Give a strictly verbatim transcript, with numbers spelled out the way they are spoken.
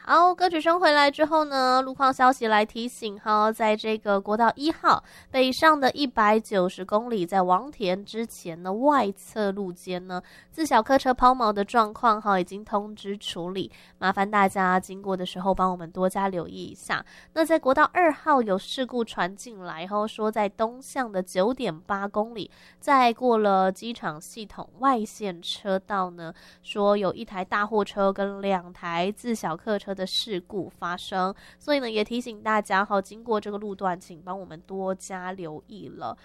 好，歌曲声回来之后呢，路况消息来提醒哈，在这个国道一号北上的一百九十公里，在王田之前呢，外侧路肩呢，自小客车抛锚的状况哈，已经通知处理，麻烦大家经过的时候帮我们多加留意一下。那在国道二号有事故传进来后，说在东向的九点八公里，在过了机场系统外线车道呢，说有一台大货车跟两台自小客车的事故发生，所以呢也提醒大家哈，经过这个路段，请帮我们多加留意了。